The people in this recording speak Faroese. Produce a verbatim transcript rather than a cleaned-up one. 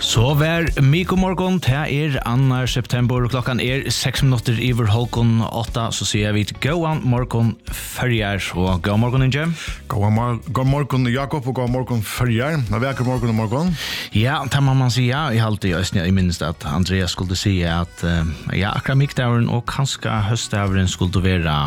Så vær Miko morgon, det er annan september, klokkan er seks minutter iver holkon åtta, så sier vi gåan morgon fyrjar, og gåan morgon Inge. Gåan morgon Jakob, og gåan morgon fyrjar. Det er vekker morgon og morgon. Ja, det må man si, ja. Jeg halte jo, jeg minnes at Andreas skulle si at uh, ja, akkurat mikdavren og kanskje høstdavren skulle være